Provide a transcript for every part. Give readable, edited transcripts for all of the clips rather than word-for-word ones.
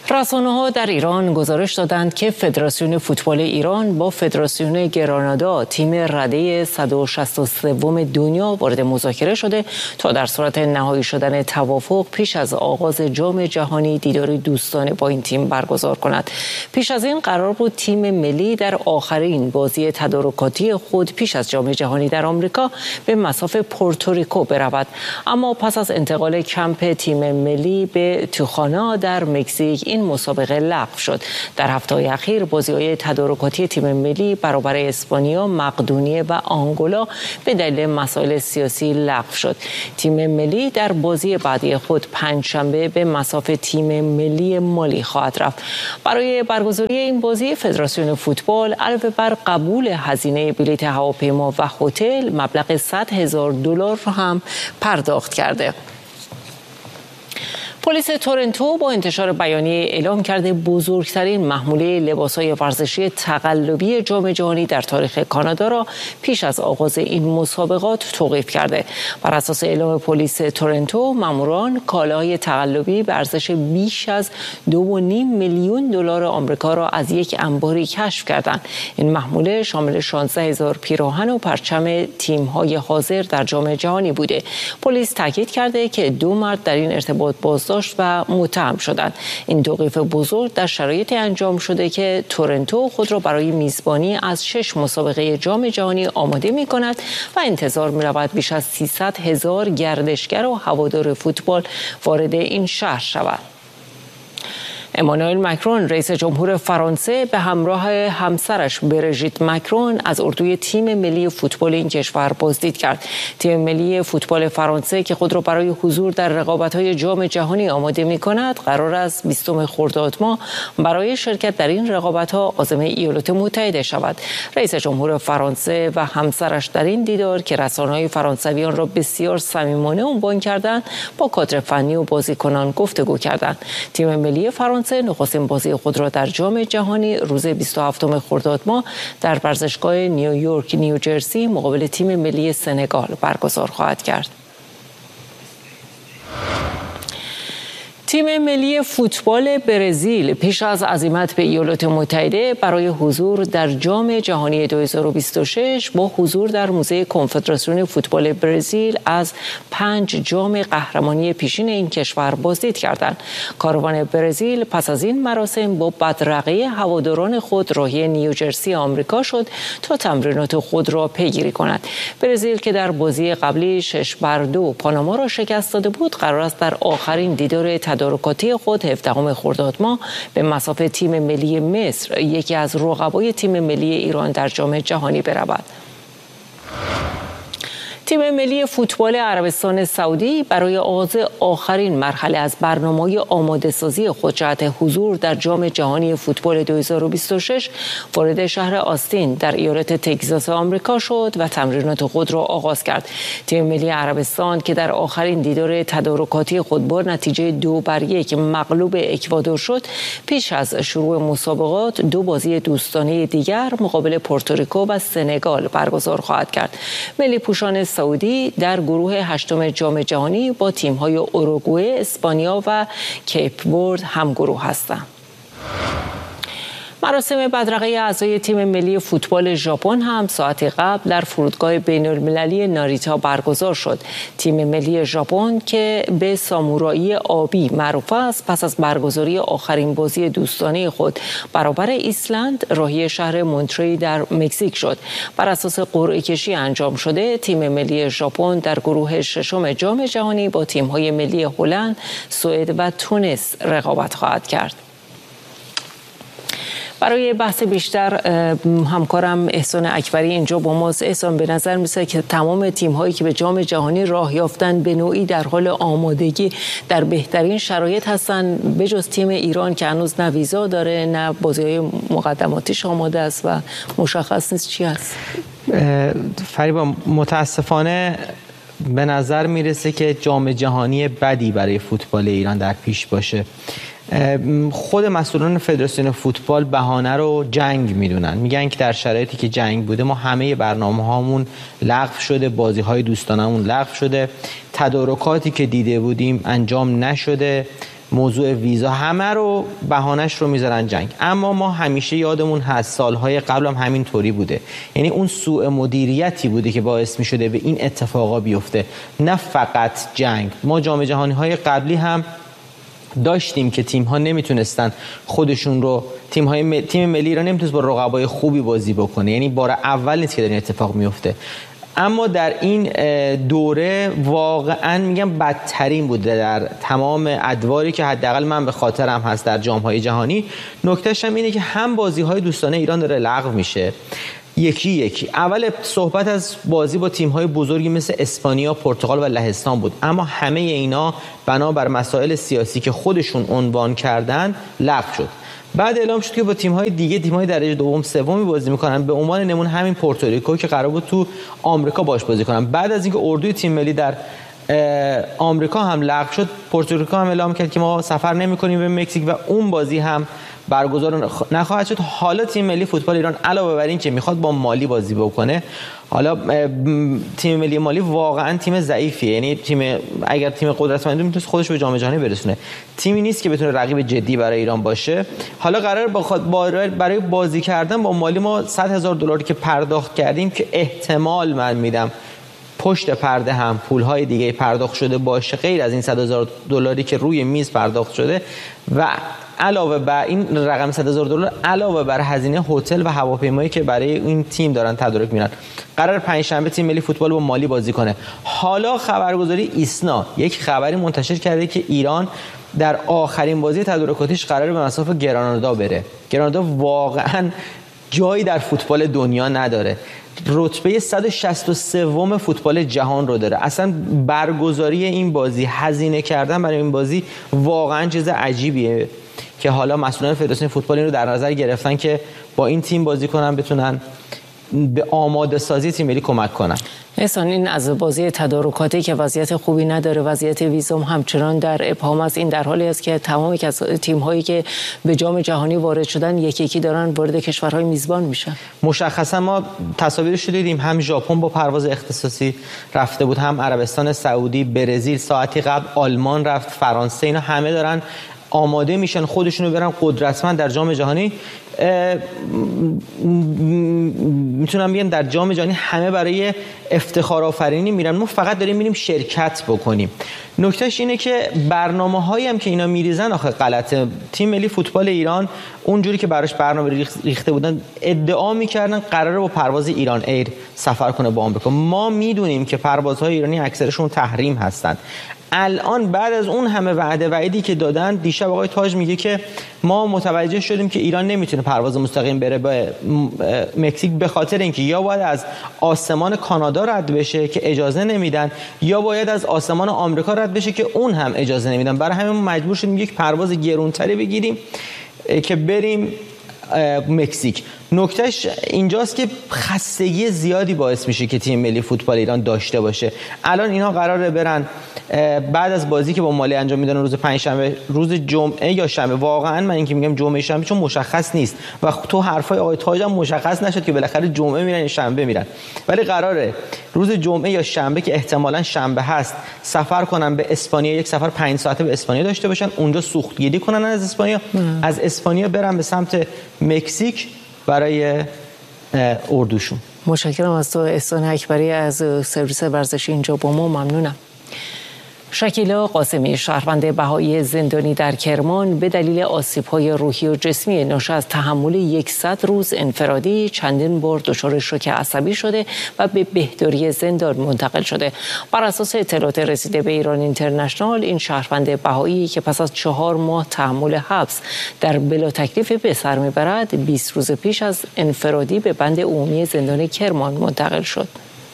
رسانه‌ها در ایران گزارش دادند که فدراسیون فوتبال ایران با فدراسیون گرانادا تیم رده 163 دنیا وارد مذاکره شده تا در صورت نهایی شدن توافق پیش از آغاز جام جهانی دیداری دوستانه با این تیم برگزار کند. پیش از این قرار بود تیم ملی در آخرین بازی تدارکاتی خود پیش از جام جهانی در آمریکا به مصاف پورتوریکو برود، اما پس از انتقال کمپ تیم ملی به توخانا در مکزیک این مسابقه لغو شد. در هفته‌های اخیر بازی‌های تدارکاتی تیم ملی برابر اسپانیا، مقدونیه و آنگولا به دلیل مسائل سیاسی لغو شد. تیم ملی در بازی بعدی خود پنجشنبه به مصاف تیم ملی مالی خواهد رفت. برای برگزاری این بازی فدراسیون فوتبال علاوه بر قبول هزینه بلیط هواپیما و هتل مبلغ $100,000 را هم پرداخت کرده. پلیس تورنتو با انتشار بیانیه اعلام کرده بزرگترین محموله لباس‌های ورزشی تقلبی جام جهانی در تاریخ کانادا را پیش از آغاز این مسابقات توقیف کرده. بر اساس اعلام پلیس تورنتو، ماموران کالاهای تقلبی به ارزش بیش از $2.5 میلیون آمریکا را از یک انباری کشف کردند. این محموله شامل 16,000 پیراهن و پرچم تیم‌های حاضر در جام جهانی بوده. پلیس تاکید کرده که 2 مرد در این ارتباط بازداشت و متهم شدند. این توقیف بزرگ در شرایطی انجام شده که تورنتو خود را برای میزبانی از 6 مسابقه جام جهانی آماده می کند و انتظار می رود بیش از 300,000 گردشگر و هوادار فوتبال وارد این شهر شود. امانوئل مکرون رئیس جمهور فرانسه به همراه همسرش بریژیت مکرون از اردوی تیم ملی فوتبال این کشور بازدید کرد. تیم ملی فوتبال فرانسه که خود را برای حضور در رقابت‌های جام جهانی آماده می‌کند، قرار است 20 خرداد ماه برای شرکت در این رقابت‌ها عازم ایالات متحده شود. رئیس جمهور فرانسه و همسرش در این دیدار که رسانه‌های فرانسوی آن را بسیار صمیمانه عنوان کردند، با کادر فنی و بازیکنان گفتگو کردند. تیم ملی فرانسه نخستین بازی خود را در جام جهانی روز 27 خرداد ماه در ورزشگاه نیویورک نیوجرسی مقابل تیم ملی سنگال برگزار خواهد کرد. تیم ملی فوتبال برزیل پیش از عزیمت به ایالات متحده برای حضور در جام جهانی 2026 با حضور در موزه کنفدراسیون فوتبال برزیل از 5 جام قهرمانی پیشین این کشور بازدید کردند. کاروان برزیل پس از این مراسم با بدرقه هواداران خود راهی نیوجرسی آمریکا شد تا تمرینات خود را پیگیری کند. برزیل که در بازی قبلی 6-2 پاناما را شکست داده بود، قرار است در آخرین دیدار تدارکاتی خود 17 خرداد ماه به مصاف تیم ملی مصر، یکی از رقبای تیم ملی ایران در جام جهانی برود. تیم ملی فوتبال عربستان سعودی برای آغاز آخرین مرحله از برنامه‌های آماده‌سازی خود جهت حضور در جام جهانی فوتبال 2026 وارد شهر آستین در ایالت تگزاس آمریکا شد و تمرینات خود را آغاز کرد. تیم ملی عربستان که در آخرین دیدار تدارکاتی خود با نتیجه 2-1 مغلوب اکوادور شد، پیش از شروع مسابقات 2 بازی دوستانه دیگر مقابل پورتوریکو و سنگال برگزار خواهد کرد. ملی پوشان سعودی در گروه 8 جام جهانی با تیم‌های اوروگوئه، اسپانیا و کیپ ورد همگروه هستند. مراسم بدرقه اعضای تیم ملی فوتبال ژاپن هم ساعتی قبل در فرودگاه بین‌المللی ناریتا برگزار شد. تیم ملی ژاپن که به سامورایی آبی معروف است، پس از برگزاری آخرین بازی دوستانه خود برابر ایسلند راهی شهر مونتری در مکزیک شد. بر اساس قرعه کشی انجام شده، تیم ملی ژاپن در گروه 6 جام جهانی با تیم‌های ملی هلند، سوئد و تونس رقابت خواهد کرد. برای بحث بیشتر همکارم احسان اکبری اینجا با ماست. احسان، به نظر میسه که تمام تیم‌هایی که به جام جهانی راه یافتن به نوعی در حال آمادگی در بهترین شرایط هستن، به جز تیم ایران که هنوز نه ویزا داره نه بازی‌های مقدماتیش آماده است و مشخص نیست چی هست. فریبا، متاسفانه به نظر میرسه که جام جهانی بدی برای فوتبال ایران در پیش باشه. خود مسئولان فدراسیون فوتبال بهانه رو جنگ میدونن، میگن که در شرایطی که جنگ بوده ما همه برنامه‌هامون لغو شده، بازی‌های دوستانه‌مون لغو شده، تدارکاتی که دیده بودیم انجام نشده موضوع ویزا، همه رو بهانه‌اش رو میذارن جنگ. اما ما همیشه یادمون هست سالهای قبل هم همین طوری بوده، یعنی اون سوء مدیریتی بوده که باعث میشده به این اتفاقا بیفته، نه فقط جنگ. ما جام جهانی‌های قبلی هم داشتیم که تیم‌ها نمیتونستن خودشون رو، تیم ملی ایران نمیتونست با رقبای خوبی بازی بکنه، یعنی بار اول نیست که در این اتفاق میفته. اما در این دوره واقعا میگم بدترین بوده در تمام ادواری که حداقل من به خاطرم هست در جام‌های جهانی. نکتهش هم اینه که هم بازی‌های دوستانه ایران داره لغو میشه یکی. اول صحبت از بازی با تیم‌های بزرگی مثل اسپانیا، پرتغال و لهستان بود، اما همه اینا بنابر مسائل سیاسی که خودشون عنوان کردن لغو شد. بعد اعلام شد که با تیم‌های دیگه، تیم‌های درجه دوم سومی بازی می‌کنن. به عنوان نمونه همین پورتوریکو که قرار بود تو آمریکا باش بازی کنن، بعد از اینکه اردوی تیم ملی در آمریکا هم لغو شد، پورتوریکو هم اعلام کرد که ما سفر نمی‌کنیم به مکزیک و اون بازی هم برگزار نخواهد شد. حالا تیم ملی فوتبال ایران علاوه بر این که میخواد با مالی بازی بکنه، حالا تیم ملی مالی واقعا تیم ضعیفیه، یعنی اگر تیم قدرتمندی میتونه خودش به جام جهانی برسونه، تیمی نیست که بتونه رقیب جدی برای ایران باشه. حالا قرار برای بازی کردن با مالی ما $100,000 که پرداخت کردیم که احتمال من میدم پشت پرده هم پول‌های دیگه پرداخت شده باشه غیر از این $100,000 که روی میز پرداخت شده، و علاوه بر این رقم $100,000 علاوه بر هزینه هتل و هواپیمایی که برای این تیم دارن تدارک میرن، قرار پنجشنبه تیم ملی فوتبال با مالی بازی کنه. حالا خبرگزاری ایسنا یک خبری منتشر کرده که ایران در آخرین بازی تدارکاتیش قراره به مصاف گرانادا بره. گرانادا واقعا جایی در فوتبال دنیا نداره، رتبه 163 فوتبال جهان رو داره. اصلا برگزاری این بازی، هزینه کردن برای این بازی واقعا چیز عجیبیه که حالا مسئولان فدراسیون فوتبال این رو در نظر گرفتن که با این تیم بازی کنن، بتونن به آماده سازی تیم ملی کمک کنن. احسان، این از بازی تدارکاتی که وضعیت خوبی نداره، وضعیت ویزوم همچنان در ابهام است. این در حالی است که تمام تیم‌هایی که به جام جهانی وارد شدن یکی دارن وارد کشورهای میزبان میشن. مشخصا ما تصاویرش رو دیدیم، هم ژاپن با پرواز اختصاصی رفته بود، هم عربستان سعودی، برزیل ساعتی قبل، آلمان رفت، فرانسه، اینا همه دارن آماده میشن خودشونو برن قدرتمند در جام جهانی. میتونم بگم در جام جهانی همه برای افتخار آفرینی میرن، ما فقط داریم میریم شرکت بکنیم. نکتهش اینه که برنامه‌هایی هم که اینا میریزن آخه غلطه. تیم ملی فوتبال ایران اونجوری که براش برنامه ریخته بودن ادعا میکردن قراره با پرواز ایران ایر سفر کنه با آمریکا. ما میدونیم که پروازهای ایرانی اکثرشون تحریم هستن. الان بعد از اون همه وعده وعیدی که دادن، دیشب آقای تاج میگه که ما متوجه شدیم که ایران نمیتونه پرواز مستقیم بره به مکزیک به خاطر اینکه یا باید از آسمان کانادا رد بشه که اجازه نمیدن، یا باید از آسمان آمریکا رد بشه که اون هم اجازه نمیدن. برای همین مجبور شدیم یک پرواز گرونتری بگیریم که بریم مکزیک. نکتهش اینجاست که خستگی زیادی باعث میشه که تیم ملی فوتبال ایران داشته باشه. الان اینا قراره برن بعد از بازی که با مالی انجام میدن روز پنجشنبه، روز جمعه یا شنبه، واقعا من اینکه میگم جمعه شنبه چون مشخص نیست و تو حرفای آقای تاج هم مشخص نشد که بالاخره جمعه میرن یا شنبه میرن، ولی قراره روز جمعه یا شنبه که احتمالاً شنبه هست سفر کنن به اسپانیا، یک سفر 5 ساعته به اسپانیا داشته باشن، اونجا سوختگیری کنن از اسپانیا، از اسپانیا برن به سمت مکزیک برای اردوشون. متشکرم از تو احسان اکبری از سرویس ورزشی اینجا با ما. ممنونم. شکیلا قاسمی، شهروند بهایی زندانی در کرمان، به دلیل آسیب‌های روحی و جسمی ناشی از تحمل 100 روز انفرادی چندین بار دچار شوک عصبی شده و به بهداری زندان منتقل شده. بر اساس اطلاعات رسیده به ایران اینترنشنال، این شهروند بهایی که پس از 4 ماه تحمل حبس در بلا تکلیف به سر میبرد، 20 روز پیش از انفرادی به بند عمومی زندان کرمان منتقل شد.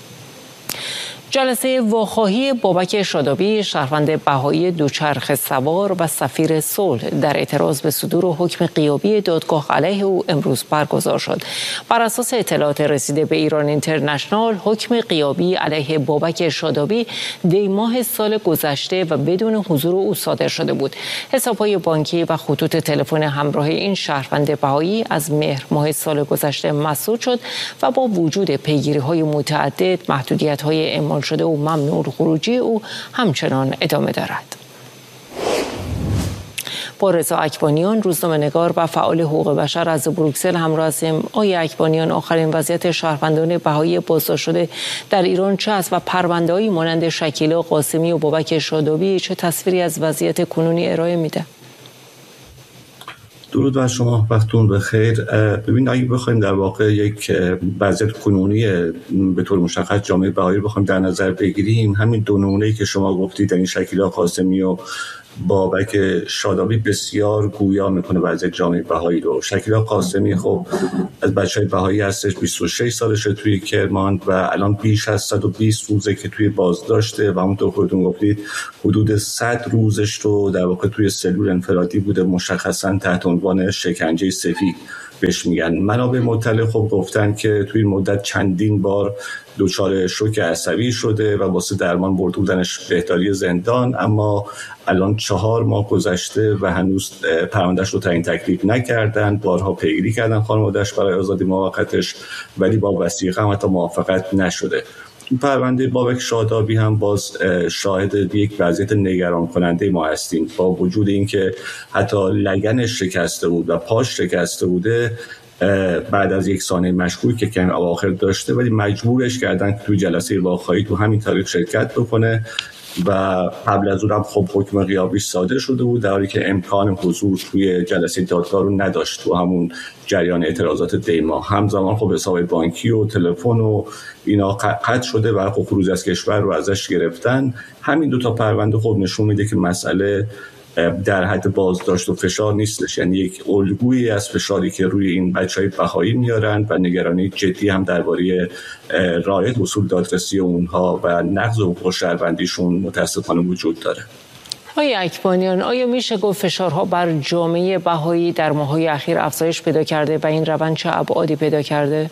جلسه واخواهی بابک شادابی، شهروند بهایی دوچرخه سوار و سفیر صلح، در اعتراض به صدور حکم غیابی دادگاه علیه او امروز برگزار شد. بر اساس اطلاعات رسیده به ایران اینترنشنال، حکم غیابی علیه بابک شادابی دی ماه سال گذشته و بدون حضور او صادر شده بود. حساب‌های بانکی و خطوط تلفن همراه این شهروند بهایی از مهر ماه سال گذشته مسدود شد و با وجود پیگیری‌های متعدد، محدودیت‌های اعمال شده و ممنوع خروجی او همچنان ادامه دارد. با رضا اکبانیان، روزنامه‌نگار و فعال حقوق بشر از بروکسل همراه هستیم. آقای اکبانیان، آخرین وضعیت شهروندان بهایی بازداشت شده در ایران چه است و پرونده‌هایی مانند شکیلا قاسمی و بابک شادابی چه تصویری از وضعیت کنونی ارائه میده؟ درود بر شما، وقتتون بخیر. ببین، اگه بخوایم در واقع یک وضعیت کنونی به طور مشخص جامعه بهایی رو بخوایم در نظر بگیریم، همین دو نمونه‌ای که شما گفتید، یعنی شکیلا قاسمی و بابک شادابی، بسیار گویا میکنه وضعیت جامعه بهایی رو. شکیلا قاسمی خب از بچه‌های بهایی هستش، 26 سالشه توی کرمان و الان بیش از 120 روزه که توی بازداشته و همونطور خودتون گفتید حدود 100 روزش رو در واقع توی سلول انفرادی بوده، مشخصا تحت عنوان شکنجه سفید بهش میگن. منابع مطلع خب گفتن که توی این مدت چندین بار دچار شوک عصبی شده و واسه درمان برده بودنش بهداری زندان، اما الان 4 ماه گذشته و هنوز پروندهش رو تعیین تکلیف نکردن. بارها پیگیری کردن خانواده‌اش برای آزادی موقتش، ولی با وثیقه هم حتی موافقت نشده. پرونده بابک شادابی هم باز شاهد یک وضعیت نگران کننده ما هستیم. با وجود اینکه حتی لگنش شکسته بود و پاش شکسته بوده، بعد از یک سانحه مشکوک که کمی اواخر داشته، ولی مجبورش کردن که توی جلسه واخواهی تو همین تاریخ شرکت بکنه و قبل از اون هم خب حکم غیابیش صادر شده بود، در حالی که امکان حضور توی جلسه دادگاه رو نداشت تو همون جریان اعتراضات دیما. همزمان خب حساب بانکی و تلفن و اینا قطع شده و خب خروج از کشور رو ازش گرفتن. همین دو تا پرونده خب نشون میده که مسئله در حد بازداشت و فشار نیستش، یعنی یک الگویی از فشاری که روی این بچهای بهایی میارن و نگرانی جدی هم درباره رعایت اصول دادرسی اونها و نقض حقوق شهروندیشون متاسفانه وجود داره. آقای اکبانیان، آیا میشه گفت فشارها بر جامعه بهایی در ماه‌های اخیر افزایش پیدا کرده و این روند چه ابعادی پیدا کرده؟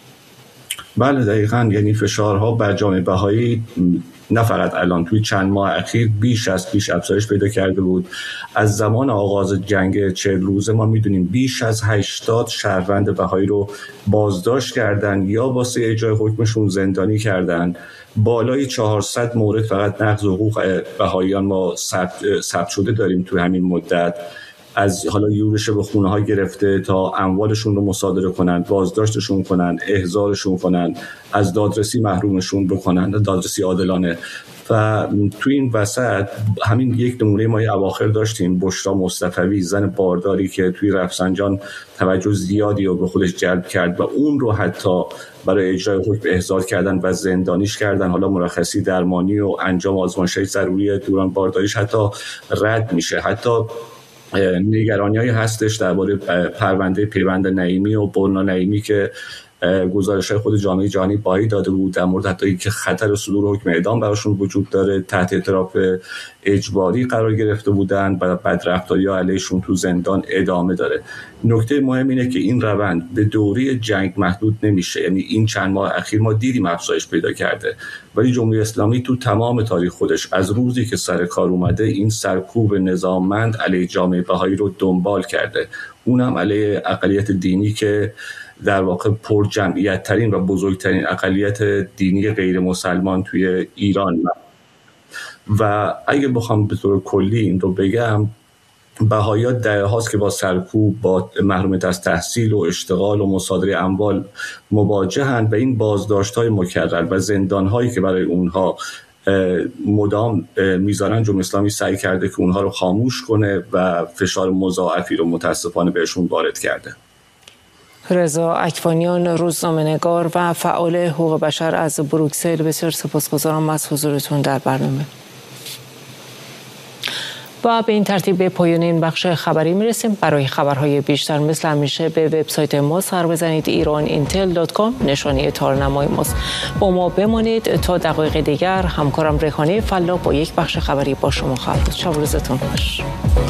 بله دقیقاً، یعنی فشارها بر جامعه بهایی نه فقط الان، توی چند ماه اخیر بیش افزایش پیدا کرده بود. از زمان آغاز جنگ 40 روزه ما میدونیم بیش از 80 شهروند بهایی رو بازداشت کردن یا واسه اجرای حکمشون زندانی کردن. بالای 400 مورد فقط نقض حقوق بهاییان ما ثبت شده داریم توی همین مدت، از حالا یورش به خونه ها گرفته تا اموالشون رو مصادره کنن، بازداشتشون کنن، احضارشون کنن، از دادرسی محرومشون بکنن، دادرسی عادلانه. و توی این وسط همین یک نمونه ما اواخر داشتیم، بشرا مصطفوی، زن بارداری که توی رفسنجان توجه زیادی رو به خودش جلب کرد و اون رو حتی برای اجرای حکم احضار کردن و زندانیش کردن. حالا مرخصی درمانی و انجام آزمایش‌های ضروری دوران بارداریش حتی رد میشه. حتی نگرانی‌هایی هستش درباره پرونده پیوند نعیمی و برنا نعیمی که گزارش‌های خود جامعه جهانی بهایی داده بود در مورد حتی که خطر صدور حکم اعدام براشون وجود داره، تحت اعتراف اجباری قرار گرفته بودن و بدرفتاری‌ها علیشون تو زندان ادامه داره. نکته مهم اینه که این روند به دوره جنگ محدود نمیشه، یعنی این چند ماه اخیر ما دیدیم افزایش پیدا کرده، ولی جمهوری اسلامی تو تمام تاریخ خودش از روزی که سر کار اومده این سرکوب نظاممند علیه جامعه بهایی رو دنبال کرده، اونم علیه اقلیت دینی که در واقع پر جمعیت ترین و بزرگترین اقلیت دینی غیر مسلمان توی ایران. و اگه بخوام به طور کلی این رو بگم، بهائی‌ها دهه‌هاست که با سرکوب، با محرومیت از تحصیل و اشتغال و مصادره اموال مواجهند و این بازداشت‌های مکرر و زندان‌هایی که برای اونها مدام میذارن، جمهوری اسلامی سعی کرده که اونها رو خاموش کنه و فشار مضاعفی رو متاسفانه بهشون وارد کرده. رضا اکبانیان، روزنامه‌نگار و فعال حقوق بشر از بروکسل، بسیار سپاسگزارم از حضورتون در برنامه. و به این ترتیب به پایان این بخش خبری میرسیم. برای خبرهای بیشتر مثل همیشه به وبسایت ما سر بزنید، iran-intel.com، نشانی تارنمای ماست. با ما بمانید تا دقایق دیگر. همکارم ریحانه فلاح با یک بخش خبری با شما خواهد بود. شب روزتون خوش.